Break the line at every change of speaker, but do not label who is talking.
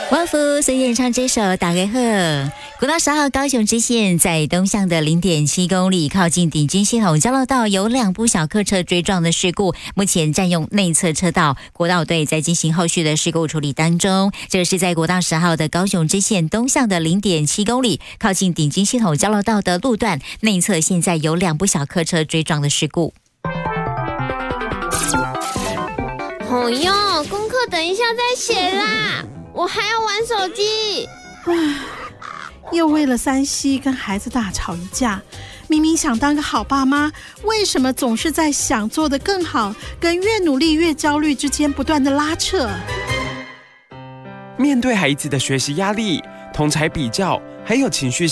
王福随演唱这首《大家好》。国道10号高雄支线在东向的 0.7 公里，靠近鼎军系统交流道有2部小客车追撞的事故，目前占用内侧车道，国道队在进行后续的事故处理当中。这是在国道10号的高雄支线东向的 0.7 公里，靠近鼎军系统交流道的路段内侧，现在有2部小客车追撞的事故。
哦哟，功课等一下再写啦，我还要玩手机。
又为了3C 跟孩子大吵一架，明明想当个好爸妈，为什么总是在想做得更好跟越努力越焦虑之间不断的拉扯？
面对孩子的学习压力、同侪比较，还有情绪